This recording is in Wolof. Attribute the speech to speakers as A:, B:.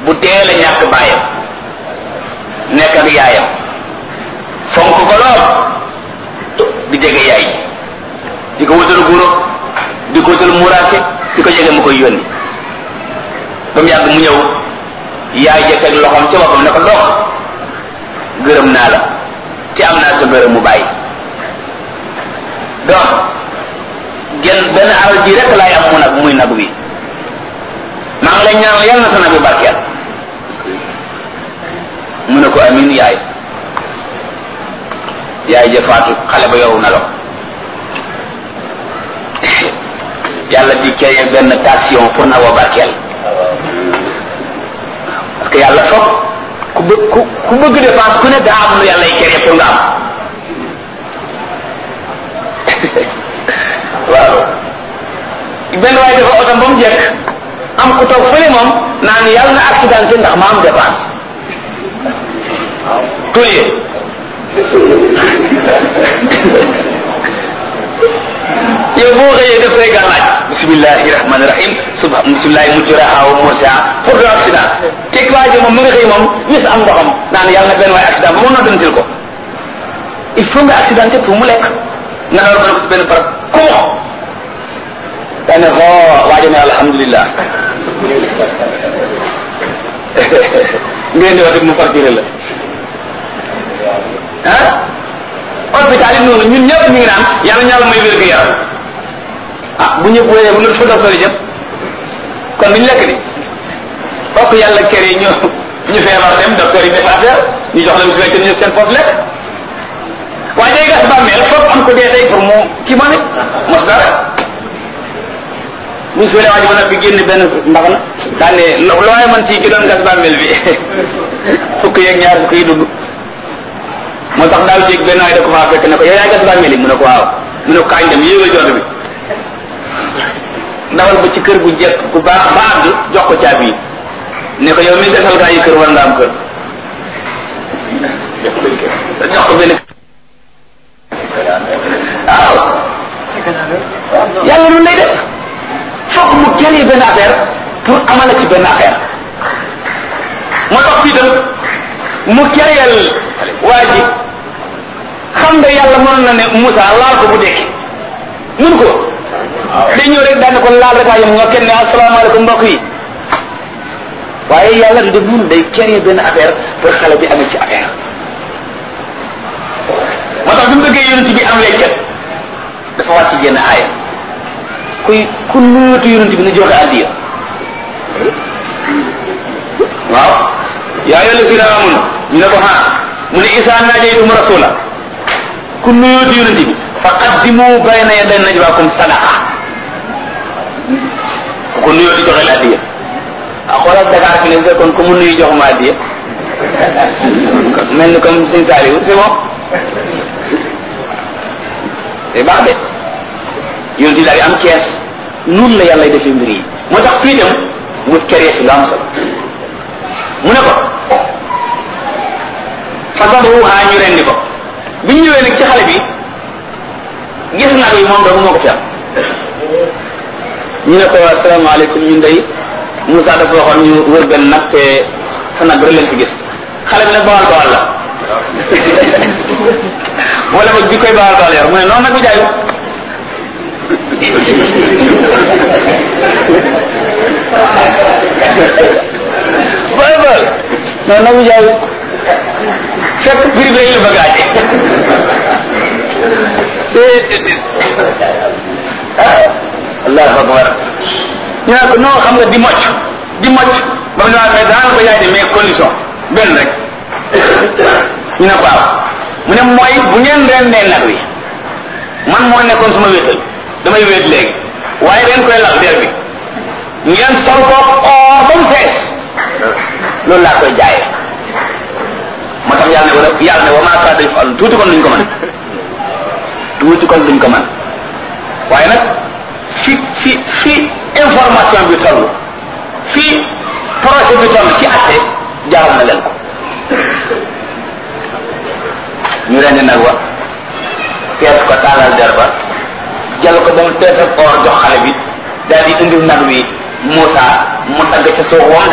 A: bu teel a ñàkk bàyyam nekk ak yaayam fonk ko lool di jege yaay di ko wutal guro di ko wutal muraake di ko jege mu koy yónni ba mu yàgg mu ñëw yaay ja teg loxoom ca boppam ne ko dox gërëm naa la te am naa sa gërëm mu bàyyi donc genn benn alal ji rek laay am mu nag muy nag wi maa ngi lay ñaanal yàlla na sa nag bi barkeel mu ne ko amin yaay ja faatu xale ba yow na lo yàlla di créer benn tension pour na woo barkeel parce que yàlla foog ku bëgg dépense ku ne daa am lu yàlla y créer pour nga am waaw benn waaye dafa otom ba mu jekk am ku toog fële moom naan yàlla na accidenté ndax ma am dépense tuye yow boo xëyee def say gàllaaj bismillahi rahmani rahim bismillahi mujraha wa mursaha pour do accident teg waaje moom mu nga xëy moom wis am ndoxam naan yàlla na benn waaye accident ba moom noo dantil ko il faut nga accidenté pour mu lekk nga door ba ko benn par kumo dane ho waaje ne alhamdulillah ngeen di wax mu facturé la ah hôpital yi noonu ñun ñëpp ñu ngi naan yàlla ñàlla may wér gu yaram ah bu ñëpp wéyee bu ñu fa docteur yi jëm kon duñ lekk di fokk yàlla kër yi ñu feebar dem docteur yi def affaire ñu jox la su fekkee ñu seen foofu lekk waaye day gas bàmmeel fokk am ko dee tey pour mu kii ma ne mos dara buñ suulee waa ji ma nag bi génn benn mbaxana daa ne looy man ci ki doon gas bàmmeel bi fukk yeeg ñaar fukk yi dugg moo tax daaw jéeg benn waay da ko faa fekk ne ko yow yaay gas bàmmeel yi mu ne ko waaw mu ne ko kaañ dem yéega jot bi dawal ba ci kër gu jekk ku baax ba àgg jox ko caabi yi ne ko yow mi desal gaa yi kër war nga am kër jox ko benn waaw yàlla nun lay def fokk mu créer benn affaire pour amala ci benn affaire moo tax fii tam mu créer waa ji xam nga yàlla mënoon na ne Moussa laal ko bu dekki mun ko day ñëw rek daan ko laal rek waaye nga kenn ne asalaamaaleykum mbokk yi waaye yàlla du def noonu day créer benn affaire pour xale bi amee ci affaire moo tax bi mu bëggee yonent bi am weccat dafa wàcc jenn aaya ku nuyootu yonent bi na joxe addiya waaw yaa ayyuha llazina amanu ñu ne ko mu ne isa najaytum rasula ku nuyootu yonent bi fa qaddimu bayna yaday najwaakum sadaqa ku nuyootu joxe la addiya xoolal Dakar fi ne kon ku mu nuyu jox ma addiya mel ni comme Sëñ Saliou c'est bon c'est baax de yonent bi daal di am kees noonu la yàlla defee mbir yi moo tax fii tam mu créé fi lu am solo mu ne ko fasaduha ñu rendi ko bi ñu ñëwee nag ci xale bi gis nag yi moom doomu moo ko fi am ñu ne ko asalaamaaleykum ñun day Moussa dafa waxoon ñu wër benn nag te sa nag rek leen fi gis xale bi nag bawal bawal la wala boog bi koy bawal bawal yor mu ne noonu nag bi jaayu boy boy noonu nag bi jaayu fekk prix bi la bëgg aaje allahu akbar ñu ne ko non xam nga di mocc ba mu ne mais daana ko yaay de mais condition benn rek ñu ne ko waaw mu ne mooy bu ngeen rendee nag wi man moo nekkoon suma wéetal damay wéet léegi waaye ren koy lal der bi ngeen sol ko or ba mu fees loolu laa koy jaayee moo tax yàlla ne wa maa kaana yaf'aluun tuuti kon duñ ko mën waaye nag fi information bi toll fi projet bi toll ci atte jaaral na leen ko ñu rendi nag wa fees ko taalal der ba jël ko ba mu fees ak or jox xale bi daal di indil nag wi Moussa mu tagg ca suuf